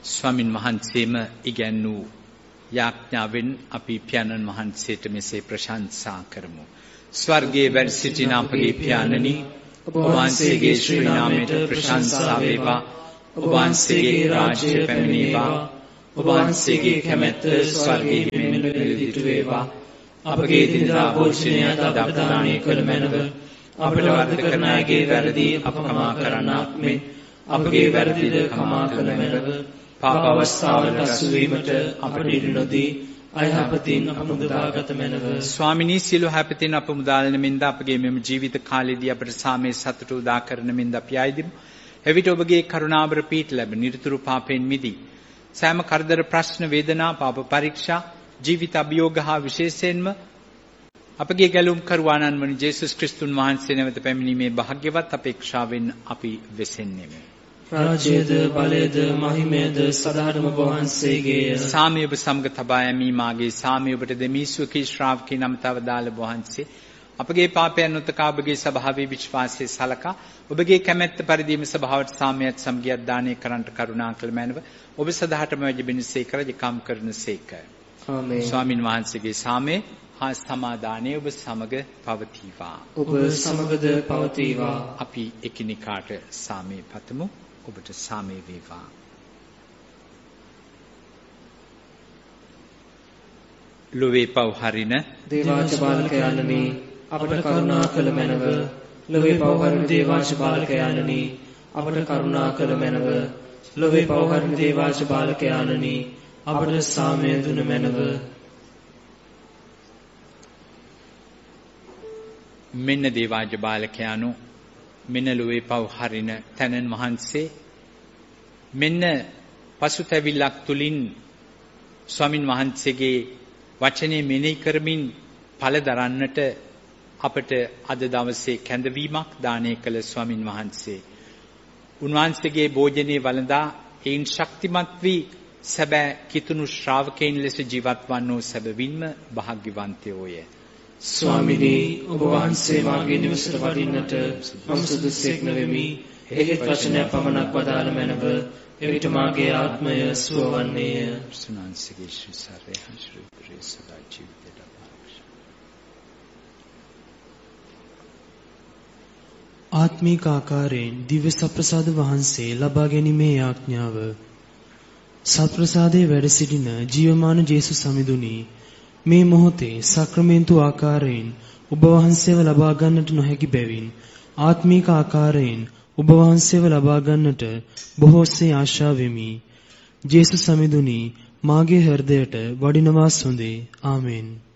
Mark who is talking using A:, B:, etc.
A: ස්වාමින් වහන්සේම ඉගැන්වූ යාඥාවෙන් අපි පියාණන් වහන්සේට මෙසේ ප්‍රශංසා කරමු. ස්වර්ගයේ වැඩ සිටින අපගේ පියාණනි, ඔබ වහන්සේගේ ශ්‍රී නාමයට ප්‍රශංසා වේවා. ඔබ වහන්සේගේ රාජ්‍ය පැමිණේවා. ඔබ වහන්සේගේ කැමැත්ත ස්වර්ගයේ මෙන් නිරදිට වේවා. අපගේ දිනදා භෝජනය අද අපට දානය කළ මැනව. අපට වරද කරන අයගේ වැරදි අප කමා කරන්නාක් මෙන් අපගේ වැරදිද කමා කළ මැනව. පාප අවස්ථාවට අසු වීමට අපට ඉඩ නොදී අයහපතින් අප මුදාගත මැනව. ස්වාමිනී, සියලු හැපතින් අප මුදාලන මෙන්ද අපගේ මෙම ජීවිත කාලයේදී අපට සාමයේ සතුට උදා කරන මෙන්ද අපි ආයදිමු. එවිට ඔබගේ කරුණාබර පීඨ ලැබ නිරතුරු පාපයෙන් මිදී සෑම කරදර ප්‍රශ්න වේදනා පාප පරීක්ෂා ජීවිත අභියෝග හා විශේෂයෙන්ම අපගේ ගැලුම් කරුවාණන් වන ජේසුස් ක්‍රිස්තුන් වහන්සේ නැවත පැමිණීමේ භාග්‍යවත් අපේක්ෂාවෙන් අපි වෙසෙන්නේමු.
B: රාජ්‍යද බලයද මහිමයද සදාටම වහන්සේගේය.
A: සාමය ඔබ සමග තබා යමි. මාගේ සාමය ඔබට දෙමි. සුවකී ශ්‍රාවකී නමතව දාල වහන්සේ අපගේ පාපයන් උතකා ඔබගේ ස්වභාවයේ විශ්වාසයේ සලකා ඔබගේ කැමැත්ත පරිදිම ස්වභාවට සාමයත් සමගියත් දානය කරන්නට කරුණා කළ මැනව. ඔබ සදාටම වැඩිබිනසේක රජකම් කරනසේක.
B: ආමේන්.
A: ස්වාමින් වහන්සේගේ සාමය හා සමාදානය ඔබ සමග පවතිවා.
B: ඔබ සමගද පවතිවා.
A: අපි එකිනෙකාට සාමය පතමු. ඔබට සාමය වේවා. ලොවේ පව් හරින
B: දේවාච බාලකයන්නි අපට කරුණා කළ මැනව. ලොවේ පව් හරින දේවාච බාලකයන්නි අපට කරුණා කළ මැනව. ලොවේ පව් හරින දේවාච බාලකයන්නි අපට සාමය දුන මැනව.
A: මෙන්න දේවාජ බාලකයානු, මෙන්න ලොවේ පව් හරින තැනන් වහන්සේ, මෙන්න පසුතැවිල්ලක් තුලින් ස්වාමින් වහන්සේගේ වචනේ මෙනෙහි කරමින් ඵල දරන්නට අපට අද දවසේ කැඳවීමක් දානය කළ ස්වාමින් වහන්සේ, උන්වහන්සේගේ භෝජනේ වළඳා ඒන් ශක්තිමත් වී සැබෑ කිතුණු ශ්‍රාවකයන් ලෙස ජීවත් වන්නෝ සැබවින්ම භාග්‍යවන්තයෝය.
B: ස්වාමිනී, ඔබ වහන්සේ මාගේ නිවසට වඩින්නට මම සුදුසෙක් නොවෙමි. එහෙත් වචනයක් පමණක් වදාළ මැනව. එවිට මාගේ ආත්මය සුවවන්නේය.
A: සුනාන්සේගේ ශ්‍රී සාරේ ශ්‍රී ප්‍රේ සදා ජීවිතයට පාවශ.
C: ආත්මික ආකාරයෙන් දිව්‍ය සප්‍රසාද වහන්සේ ලබා ගැනීමේ යාඥාව. සප්‍රසාදයේ වැඩ සිටින ජීවමාන ජේසුස් සමිඳුනි, මේ මොහොතේ සක්‍රමේන්තු ආකාරයෙන් ඔබ වහන්සේව ලබා ගන්නට නොහැකි බැවින් ආත්මීක ආකාරයෙන් ඔබ වහන්සේව ලබා ගන්නට බොහෝසේ ආශා වෙමි. ජේසුස් සමිඳුනි, මාගේ හෘදයට වඩිනවා සොඳේ. ආමෙන්.